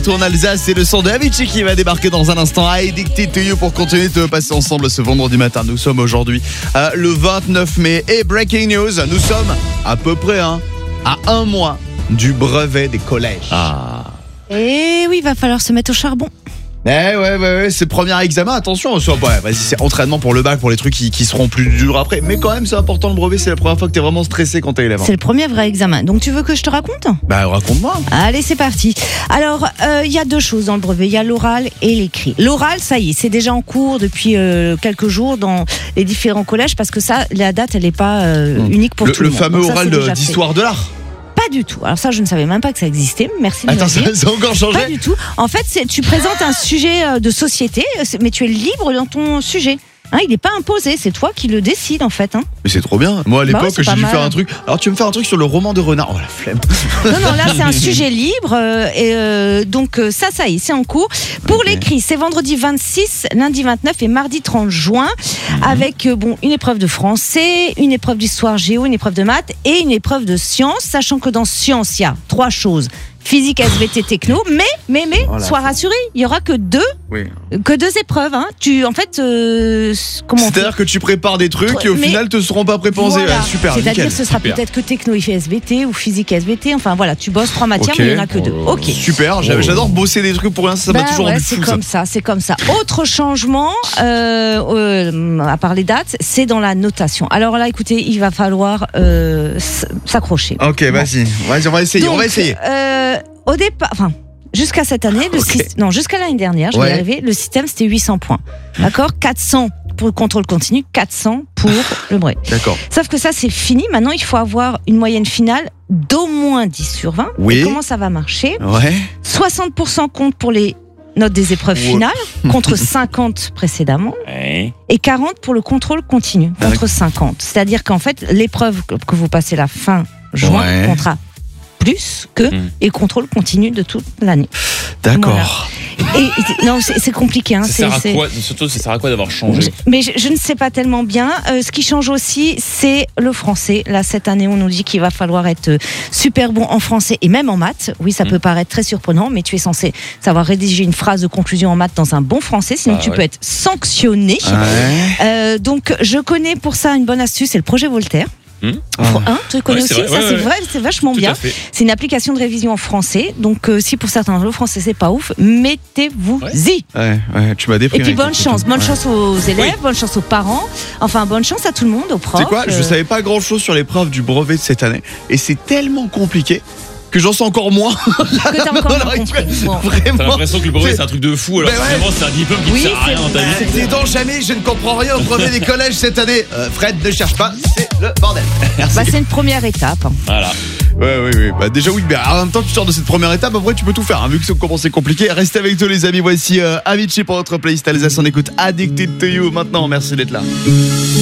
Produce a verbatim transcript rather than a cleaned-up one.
retour en Alsace. C'est le son de Avicii qui va débarquer dans un instant. Addicted to You pour continuer de passer ensemble ce vendredi matin. Nous sommes aujourd'hui euh, le vingt-neuf mai. Et breaking news, nous sommes à peu près hein, à un mois du brevet des collèges. Ah. Et oui, il va falloir se mettre au charbon. Eh ouais, ouais, ouais, c'est le premier examen, attention, soit, ouais, vas-y, c'est entraînement pour le bac, pour les trucs qui, qui seront plus durs après, mais quand même, c'est important le brevet, c'est la première fois que t'es vraiment stressé quand t'es élève. C'est le premier vrai examen. Donc tu veux que je te raconte ? Bah, raconte-moi. Allez, c'est parti. Alors, il euh, y a deux choses dans le brevet. Il y a l'oral et l'écrit. L'oral, ça y est, c'est déjà en cours depuis euh, quelques jours dans les différents collèges, parce que ça, la date, elle n'est pas euh, mmh. unique pour le, tout le, le monde. Le fameux ça, oral de, d'histoire de l'art. Pas du tout. Alors ça, je ne savais même pas que ça existait. Merci de Attends, me dire. ça a encore changé ? Pas du tout. En fait, c'est, tu présentes un sujet de société, mais tu es libre dans ton sujet. Hein, il n'est pas imposé, c'est toi qui le décides en fait. Hein. Mais c'est trop bien. Moi à l'époque, bah ouais, j'ai dû mal. faire un truc. Alors tu veux me faire un truc sur le roman de Renard ? Oh la flemme. Non, non, là c'est un sujet libre. Euh, et euh, donc euh, ça, ça y est, c'est en cours. Pour okay. l'écrit, c'est vendredi vingt-six, lundi vingt-neuf et mardi trente juin. Mmh. Avec euh, bon, une épreuve de français, une épreuve d'histoire géo, une épreuve de maths et une épreuve de sciences. Sachant que dans sciences, il y a trois choses. Physique, S V T, techno, mais, mais, mais, voilà. Sois rassuré, il y aura que deux, oui. que deux épreuves, hein. Tu, en fait, euh, comment c'est-à-dire que tu prépares des trucs et au mais final te seront pas préposés. Voilà. Ouais, super. C'est-à-dire nickel. que ce sera super. peut-être que techno et S V T ou physique S V T. Enfin voilà, tu bosses trois matières, okay. mais il n'y en a que deux. Ok. Super. J'adore bosser des trucs pour rien. Ça bah m'a toujours ouais, rendu fou. C'est comme ça. ça, c'est comme ça. Autre changement, euh, euh, à part les dates, c'est dans la notation. Alors là, écoutez, il va falloir euh, s'accrocher. Ok, bon. vas-y, vas-y, on va essayer. Donc, on va essayer. Euh, Au départ, enfin, jusqu'à cette année, le okay. sy- non, jusqu'à l'année dernière, je ouais. vais y arriver, le système c'était huit cents points. D'accord ? quatre cents pour le contrôle continu, quatre cents pour le brevet. D'accord. Sauf que ça, c'est fini. Maintenant, il faut avoir une moyenne finale d'au moins dix sur vingt. Oui. Et comment ça va marcher ? Ouais. soixante pour cent compte pour les notes des épreuves ouais. finales, contre cinquante précédemment. Ouais. Et quarante pour le contrôle continu, contre cinquante. C'est-à-dire qu'en fait, l'épreuve que vous passez la fin juin ouais. comptera plus que mmh. et contrôle continu de toute l'année. D'accord. Voilà. Et, et non, c'est, c'est compliqué. Hein. Ça c'est, sert à c'est... quoi, surtout, ça sert à quoi d'avoir changé ? Mais je, je ne sais pas tellement bien. Euh, ce qui change aussi, c'est le français. Là, cette année, on nous dit qu'il va falloir être super bon en français et même en maths. Oui, ça mmh. peut paraître très surprenant, mais tu es censé savoir rédiger une phrase de conclusion en maths dans un bon français, sinon ah, tu ouais. peux être sanctionné. Ouais. Euh, donc, je connais pour ça une bonne astuce, c'est le projet Voltaire. Mmh. Hein, tu connais ouais, aussi, vrai, ça ouais, c'est ouais. vrai, c'est vachement Tout bien. C'est une application de révision en français, donc euh, si pour certains le français c'est pas ouf, mettez-vous-y. Ouais, ouais, tu m'as déprimé. Et puis bonne chance, bonne ouais. chance aux élèves, oui. bonne chance aux parents, enfin bonne chance à tout le monde, aux profs. Tu sais quoi, euh... je savais pas grand chose sur l'épreuve du brevet de cette année, et c'est tellement compliqué que j'en sais encore moins. Que t'as encore moins compris. Bon. Vraiment. T'as l'impression que le brevet c'est un truc de fou, alors ouais. vraiment c'est un diplôme qui oui, ne sert à rien dans ta vie. C'est donc jamais, je ne comprends rien au brevet des collèges cette année. Euh, Fred, ne cherche pas, c'est le bordel. Merci. Bah, c'est une première étape. Voilà. Ouais, oui, oui. Bah, déjà, oui, mais en même temps, tu sors de cette première étape, après, tu peux tout faire. Hein, vu que c'est comment c'est compliqué. Restez avec nous, les amis. Voici euh, Avicii pour votre playlist Alsace. On écoute Addicted to You maintenant. Merci d'être là.